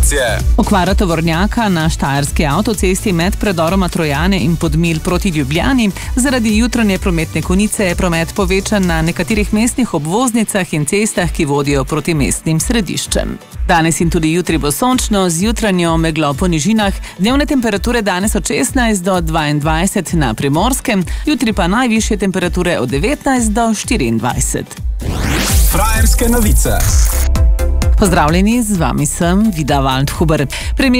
informacije. Okvara tovornjaka na štajerski avtocesti med predoroma Trojane in Podmilj proti Ljubljani. Zaradi jutranje prometne konice je promet povečan na nekaterih mestnih obvoznicah in cestah, ki vodijo proti mestnim središčem. Danes in tudi jutri bo sončno, z jutranjo meglo po nižinah. Dnevne temperature danes od 16 do 22 na Primorskem, jutri pa najvišje temperature od 19 do 24. Frajerske novice. Pozdravljeni, z vami sem Vida Waldhuber.